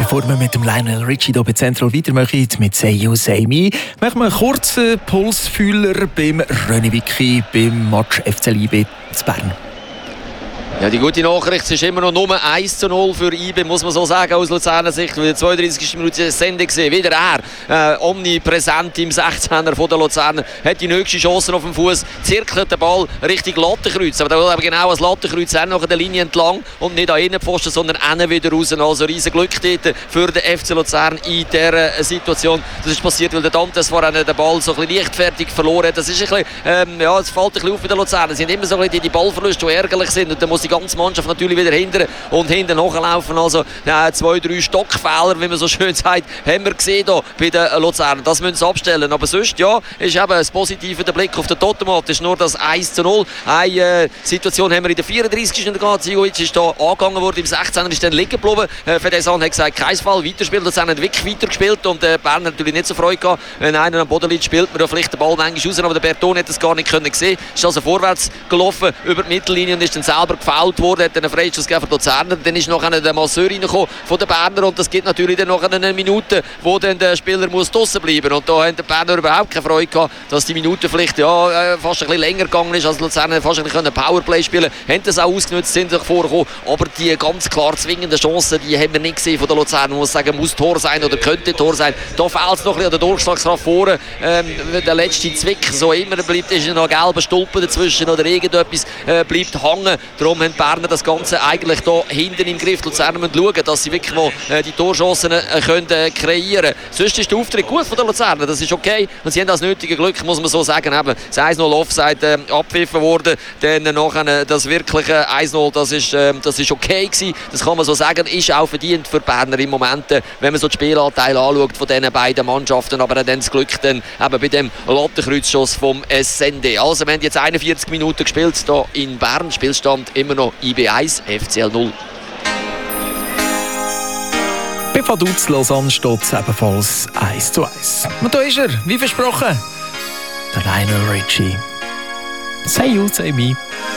Bevor wir mit dem Lionel Richie hier bei Central weitermachen, mit «Say You, Say Me», machen wir einen kurzen Pulsfühler beim René Wicki beim Match FC IB zu Bern. Ja, die gute Nachricht ist immer noch nur 1:0 für IB, muss man so sagen, aus Luzerner Sicht. In der 32. Minute Sende gesehen, wieder er, omnipräsent im 16er von der Luzerner, hat die nächste Chance auf dem Fuß, zirkelt den Ball Richtung Lattenkreuz. Aber da will eben genau das Lattenkreuz nach der Linie entlang und nicht an Innenpfosten, sondern innen wieder raus. Also riesen Glück dort für den FC Luzern in dieser Situation. Das ist passiert, weil der Dantes vorhin den Ball so ein bisschen leichtfertig verloren hat. Das ist ein bisschen, es fällt ein bisschen auf bei den Luzernern. Sie haben immer so ein bisschen die Ballverluste, die ärgerlich sind. Und dann muss die ganze Mannschaft natürlich wieder hindern und hinten nachlaufen. Also 2-3 Stockfehler, wie man so schön sagt, haben wir gesehen hier bei den Luzernern. Das müssen sie abstellen. Aber sonst, ja, ist eben das Positive, der Blick auf den Totemat ist nur das 1:0. Eine Situation haben wir in der 34. gehabt. Zigovic ist hier angegangen worden, im 16er ist dann liegen geblieben. Fedesan hat gesagt, kein Fall, weiterspielen. Luzern hat wirklich weitergespielt und Bern natürlich nicht so Freude gehabt. Wenn einer am Boden liegt, spielt man ja vielleicht den Ball manchmal raus, aber der Berton hat das gar nicht sehen. Ist also vorwärts gelaufen über die Mittellinie und ist dann selber gefoult worden, hat einen Freistoß gegeben für die Luzerner. Dann ist noch der Masseur reingekommen von den Berner und das gibt natürlich dann noch eine Minute, wo dann der Spieler muss draussen bleiben. Und da haben die Berner überhaupt keine Freude gehabt, dass die Minute vielleicht fast ein bisschen länger gegangen ist, als Luzerner fast ein bisschen Powerplay spielen können. Haben das auch ausgenutzt, sind sich vorgekommen, aber die ganz klar zwingenden Chancen, die haben wir nicht gesehen von der Luzerner. Man muss sagen, muss Tor sein oder könnte Tor sein. Da fehlt es noch ein bisschen an der Durchschlagskraft vorne. Der letzte Zwick, so immer bleibt, ist noch ein gelber Stulpen dazwischen oder irgendetwas bleibt hängen. Darum haben die Berner das Ganze eigentlich da hinten im Griff. Die Luzerner müssen schauen, dass sie wirklich mal die Torchancen können kreieren können. Sonst ist der Auftritt gut von der Luzerner, das ist okay. Und sie haben das nötige Glück, muss man so sagen. Eben, das 1:0 Offside abgepfiffen worden, dann nachher das wirkliche 1:0, das ist okay gewesen. Das kann man so sagen, ist auch verdient für Berner im Moment, wenn man so die Spielanteile anschaut von diesen beiden Mannschaften. Aber dann das Glück dann eben bei dem Lattenkreuzschuss vom SND. Also wir haben jetzt 41 Minuten gespielt hier in Bern. Spielstand immer noch IB 1, FCL 0. Bei Vaduz Lausanne steht es ebenfalls 1:1. Und da ist er, wie versprochen, der Lionel Richie. «Say You, Say Me».